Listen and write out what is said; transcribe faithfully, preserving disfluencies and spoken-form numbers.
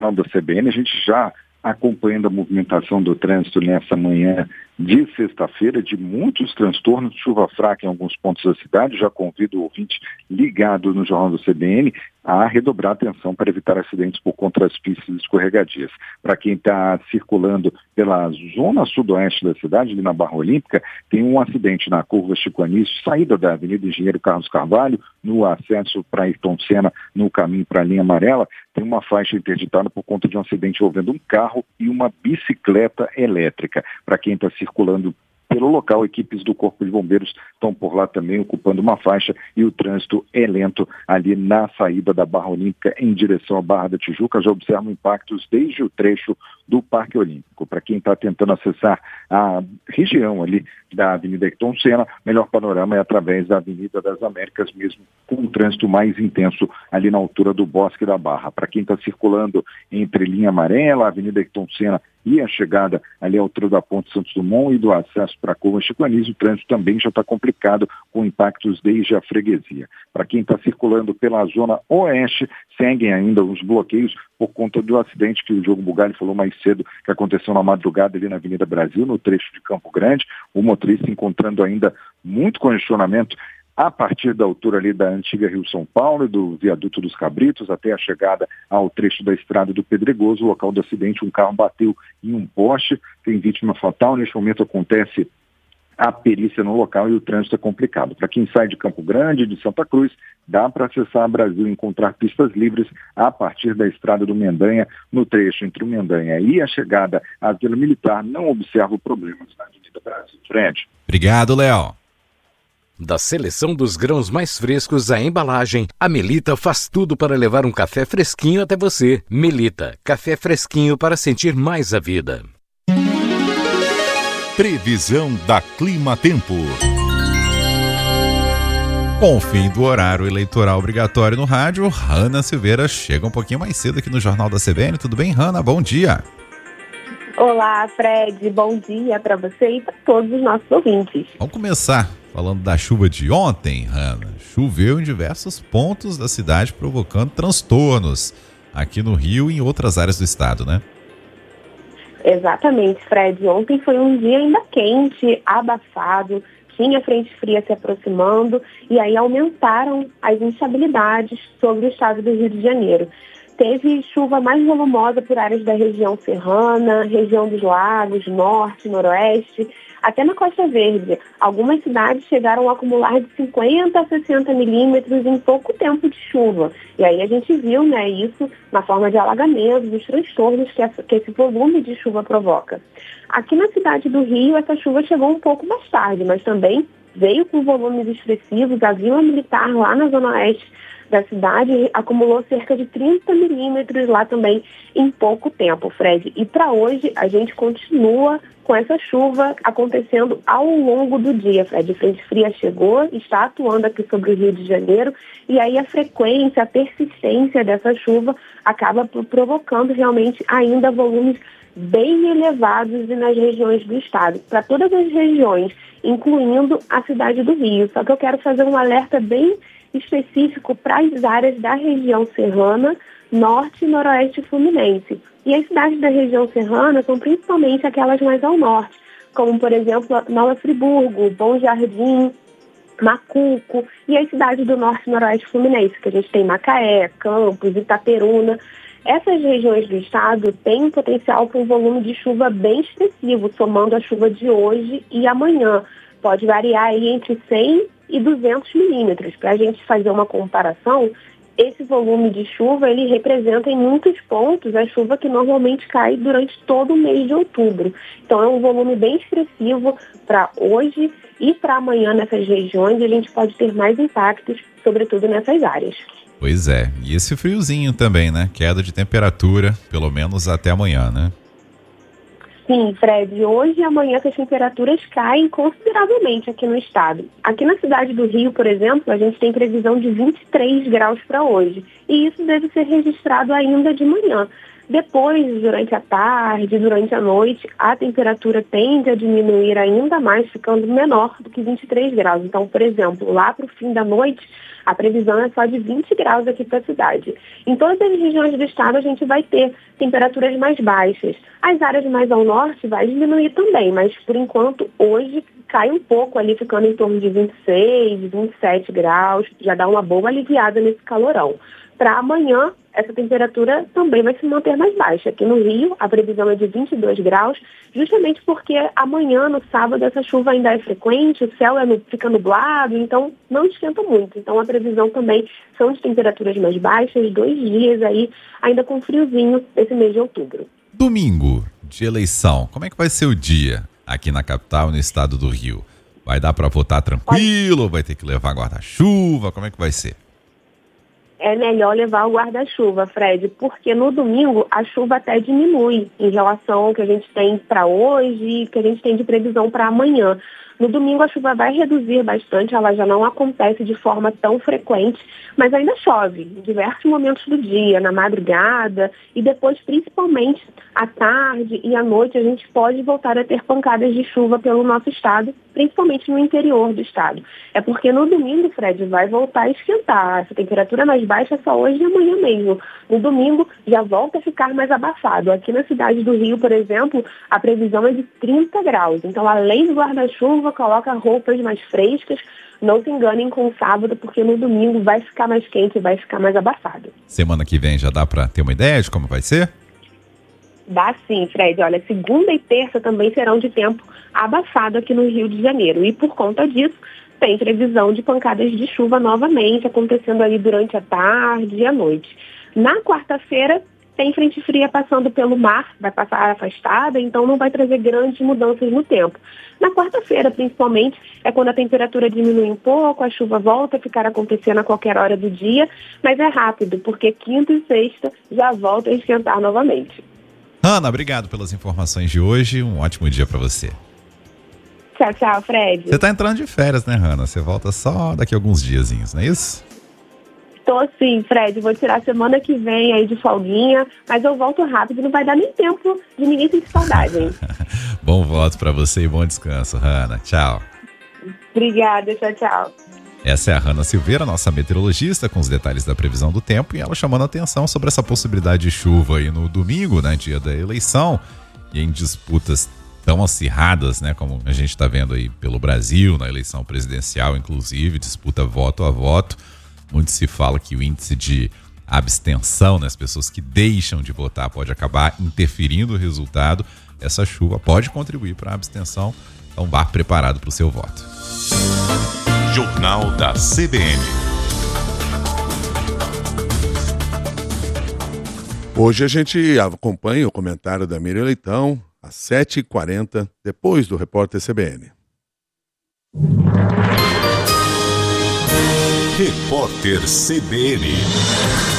da C B N, a gente já acompanhando a movimentação do trânsito nessa manhã de sexta-feira, de muitos transtornos, chuva fraca em alguns pontos da cidade. Já convido o ouvinte ligado no Jornal do C B N a redobrar a atenção para evitar acidentes por conta das pistas escorregadias. Para quem está circulando pela zona sudoeste da cidade, ali na Barra Olímpica, tem um acidente na curva Chico Anísio, saída da Avenida Engenheiro Carlos Carvalho, no acesso para Ayrton Senna, no caminho para a linha amarela, tem uma faixa interditada por conta de um acidente envolvendo um carro e uma bicicleta elétrica. Para quem está circulando pelo local, equipes do Corpo de Bombeiros estão por lá também ocupando uma faixa e o trânsito é lento ali na saída da Barra Olímpica em direção à Barra da Tijuca. Já observam impactos desde o trecho do Parque Olímpico. Para quem está tentando acessar a região ali da Avenida Ayrton Senna, melhor panorama é através da Avenida das Américas, mesmo com um trânsito mais intenso ali na altura do Bosque da Barra. Para quem está circulando entre linha amarela, Avenida Ayrton Senna e a chegada ali à altura da Ponte Santos Dumont e do acesso para a curva Chico Anísio, o trânsito também já está complicado, com impactos desde a freguesia. Para quem está circulando pela zona oeste, seguem ainda os bloqueios por conta do acidente que o Diogo Bugalho falou mais cedo, que aconteceu na madrugada ali na Avenida Brasil, no trecho de Campo Grande, o motorista encontrando ainda muito congestionamento a partir da altura ali da antiga Rio São Paulo, do viaduto dos Cabritos, até a chegada ao trecho da estrada do Pedregoso. O local do acidente, um carro bateu em um poste, tem vítima fatal. Neste momento acontece a perícia no local e o trânsito é complicado. Para quem sai de Campo Grande, de Santa Cruz, dá para acessar Brasil e encontrar pistas livres a partir da estrada do Mendanha, no trecho entre o Mendanha e a chegada à Vila Militar. Não observo problemas na Avenida Brasil. Fred. Obrigado, Léo. Da seleção dos grãos mais frescos à embalagem, a Melita faz tudo para levar um café fresquinho até você. Melita, café fresquinho para sentir mais a vida. Previsão da Clima Tempo. Com o fim do horário eleitoral obrigatório no rádio, Hanna Silveira chega um pouquinho mais cedo aqui no Jornal da C B N. Tudo bem, Hanna? Bom dia. Olá, Fred. Bom dia para você e para todos os nossos ouvintes. Vamos começar falando da chuva de ontem, Hanna. Choveu em diversos pontos da cidade, provocando transtornos aqui no Rio e em outras áreas do estado, né? Exatamente, Fred. Ontem foi um dia ainda quente, abafado, tinha frente fria se aproximando e aí aumentaram as instabilidades sobre o estado do Rio de Janeiro. Teve chuva mais volumosa por áreas da região serrana, região dos lagos, norte, noroeste, até na Costa Verde. Algumas cidades chegaram a acumular de cinquenta a sessenta milímetros em pouco tempo de chuva. E aí a gente viu, né, isso na forma de alagamentos, os transtornos que, essa, que esse volume de chuva provoca. Aqui na cidade do Rio, essa chuva chegou um pouco mais tarde, mas também veio com volumes expressivos. A Vila Militar, lá na zona oeste da cidade, acumulou cerca de trinta milímetros lá também em pouco tempo, Fred. E para hoje, a gente continua com essa chuva acontecendo ao longo do dia, Fred. A frente fria chegou, está atuando aqui sobre o Rio de Janeiro, e aí a frequência, a persistência dessa chuva acaba provocando realmente ainda volumes bem elevados nas regiões do estado, para todas as regiões, incluindo a cidade do Rio. Só que eu quero fazer um alerta bem específico para as áreas da região serrana, norte e noroeste fluminense. E as cidades da região serrana são principalmente aquelas mais ao norte, como, por exemplo, Nova Friburgo, Bom Jardim, Macuco, e as cidades do norte e noroeste fluminense, que a gente tem Macaé, Campos, Itaperuna. Essas regiões do estado têm um potencial para um volume de chuva bem expressivo, somando a chuva de hoje e amanhã. Pode variar aí entre cem e duzentos milímetros. Para a gente fazer uma comparação, esse volume de chuva, ele representa em muitos pontos a chuva que normalmente cai durante todo o mês de outubro. Então é um volume bem expressivo para hoje e para amanhã nessas regiões, e a gente pode ter mais impactos, sobretudo nessas áreas. Pois é, e esse friozinho também, né? Queda de temperatura, pelo menos até amanhã, né? Sim, Fred, hoje e amanhã as temperaturas caem consideravelmente aqui no estado. Aqui na cidade do Rio, por exemplo, a gente tem previsão de vinte e três graus para hoje. E isso deve ser registrado ainda de manhã. Depois, durante a tarde, durante a noite, a temperatura tende a diminuir ainda mais, ficando menor do que vinte e três graus. Então, por exemplo, lá para o fim da noite, a previsão é só de vinte graus aqui para a cidade. Em todas as regiões do estado, a gente vai ter temperaturas mais baixas. As áreas mais ao norte vai diminuir também, mas por enquanto, hoje, cai um pouco ali, ficando em torno de vinte e seis, vinte e sete graus, já dá uma boa aliviada nesse calorão. Para amanhã, essa temperatura também vai se manter mais baixa. Aqui no Rio, a previsão é de vinte e dois graus, justamente porque amanhã, no sábado, essa chuva ainda é frequente, o céu é no, fica nublado, então não esquenta muito. Então a previsão também são de temperaturas mais baixas, dois dias aí, ainda com friozinho esse mês de outubro. Domingo de eleição, como é que vai ser o dia aqui na capital e no estado do Rio? Vai dar para votar tranquilo? Vai ter que levar guarda-chuva? Como é que vai ser? É melhor levar o guarda-chuva, Fred, porque no domingo a chuva até diminui em relação ao que a gente tem para hoje e que a gente tem de previsão para amanhã. No domingo a chuva vai reduzir bastante, ela já não acontece de forma tão frequente, mas ainda chove em diversos momentos do dia, na madrugada e depois, principalmente à tarde e à noite, a gente pode voltar a ter pancadas de chuva pelo nosso estado, principalmente no interior do estado. É porque no domingo, Fred, vai voltar a esquentar. Essa temperatura mais baixa é só hoje e amanhã mesmo. No domingo já volta a ficar mais abafado. Aqui na cidade do Rio, por exemplo, a previsão é de trinta graus. Então, além do guarda-chuva, coloca roupas mais frescas. Não se enganem com o sábado, porque no domingo vai ficar mais quente e vai ficar mais abafado. Semana que vem já dá para ter uma ideia de como vai ser? Dá sim, Fred. Olha, segunda e terça também serão de tempo abafado aqui no Rio de Janeiro. E por conta disso, tem previsão de pancadas de chuva novamente, acontecendo ali durante a tarde e a noite. Na quarta-feira, tem frente fria passando pelo mar, vai passar afastada, então não vai trazer grandes mudanças no tempo. Na quarta-feira, principalmente, é quando a temperatura diminui um pouco, a chuva volta a ficar acontecendo a qualquer hora do dia, mas é rápido, porque quinta e sexta já volta a esquentar novamente. Ana, obrigado pelas informações de hoje, um ótimo dia para você. Tchau, tchau, Fred. Você tá entrando de férias, né, Ana? Você volta só daqui a alguns diazinhos, não é isso? Tô sim, Fred. Vou tirar semana que vem aí de folguinha, mas eu volto rápido, não vai dar nem tempo de ninguém sentir saudade, hein? Bom voto para você e bom descanso, Ana. Tchau. Obrigada, tchau, tchau. Essa é a Hanna Silveira, nossa meteorologista, com os detalhes da previsão do tempo, e ela chamando a atenção sobre essa possibilidade de chuva aí no domingo, né, dia da eleição, e em disputas tão acirradas, né, como a gente está vendo aí pelo Brasil, na eleição presidencial, inclusive, disputa voto a voto. Muito se fala que o índice de abstenção, né, as pessoas que deixam de votar, pode acabar interferindo no resultado. Essa chuva pode contribuir para a abstenção, então vá preparado para o seu voto. Jornal da C B N. Hoje a gente acompanha o comentário da Miriam Leitão às sete e quarenta, depois do Repórter C B N. Repórter C B N.